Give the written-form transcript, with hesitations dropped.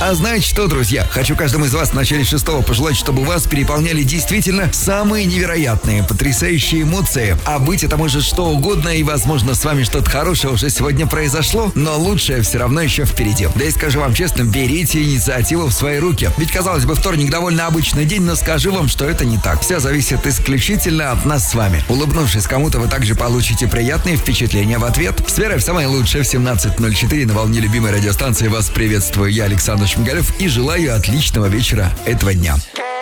А знаете что, друзья? Хочу каждому из вас в начале 6-го пожелать, чтобы вас переполняли действительно самые невероятные, потрясающие эмоции. А быть это может что угодно, и, возможно, с вами что-то хорошее уже сегодня произошло, но лучшее все равно еще впереди. Да и скажу вам честно, берите инициативу в свои руки. Ведь, казалось бы, вторник довольно обычный день, но скажу вам, что это не так. Все зависит исключительно от нас с вами. Улыбнувшись кому-то, вы также получите приятные впечатления в ответ. С верой в самое лучшее в 17:04 на волне любимой радиостанции вас приветствую я, Александр Шмигалев, и желаю отличного вечера этого дня.